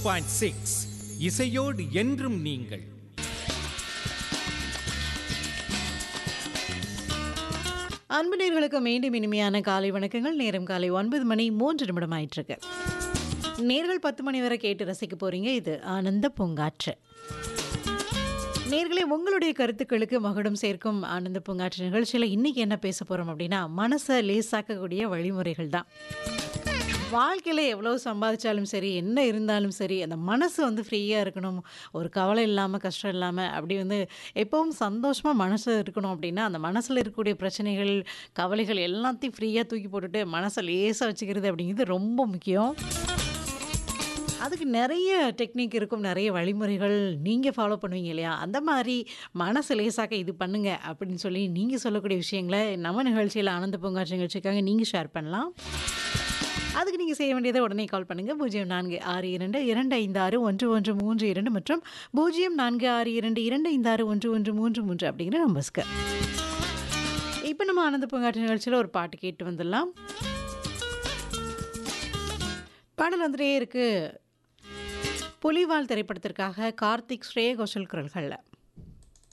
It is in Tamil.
102.6 இசையோடு என்றும் நீங்கள். அன்பு நேயர்களுக்கு மீண்டும் இனிமையான காலை வணக்கங்கள். நேரம் காலை 9 மணி 3 நிமிடம் ஆயிட்டிருக்கு. நேர்கள் 10 மணி வரை கேட்டு ரசிக்க போறீங்க. இது ஆனந்த பூங்காற்று. நேர்களே, உங்களுடைய கருத்துக்களுக்கு மகுடம் சேர்க்கும் ஆனந்த பூங்காற்று நிகழ்ச்சியில் இன்னைக்கு என்ன பேச போறோம் அப்படின்னா, மனசை லேசாக்கக்கூடிய வழிமுறைகள் தான். வாழ்க்கையில் எவ்வளோ சம்பாதிச்சாலும் சரி, என்ன இருந்தாலும் சரி, அந்த மனசு ஃப்ரீயாக இருக்கணும், ஒரு கவலை இல்லாமல், கஷ்டம் இல்லாமல், அப்படி எப்பவும் சந்தோஷமாக மனசு இருக்கணும் அப்படின்னா, அந்த மனசில் இருக்கக்கூடிய பிரச்சனைகள், கவலைகள் எல்லாத்தையும் ஃப்ரீயாக தூக்கி போட்டுட்டு மனசை லேசாக வச்சுக்கிறது அப்படிங்கிறது ரொம்ப முக்கியம். அதுக்கு நிறைய டெக்னிக் இருக்கும், நிறைய வழிமுறைகள் நீங்கள் ஃபாலோ பண்ணுவீங்க இல்லையா? அந்த மாதிரி மனசு லேசாக்க இது பண்ணுங்க அப்படின்னு சொல்லி நீங்கள் சொல்லக்கூடிய விஷயங்களை நம்ம நிகழ்ச்சியில் ஆனந்த பூங்காற்று நிகழ்ச்சிக்காக நீங்கள் ஷேர் பண்ணலாம். அதுக்கு நீங்கள் செய்ய வேண்டியதை உடனே கால் பண்ணுங்கள். 0462256113 மற்றும் 0462256133 அப்படிங்கிற நம்பர்ஸ்க்கு. இப்போ நம்ம ஆனந்த பூங்காற்று நிகழ்ச்சியில் ஒரு பாட்டு கேட்டு வந்துடலாம். பாடல் வந்துட்டே இருக்கு. புலிவால் திரைப்படத்திற்காக கார்த்திக், ஸ்ரேயா கோஷல் குரல்களில்.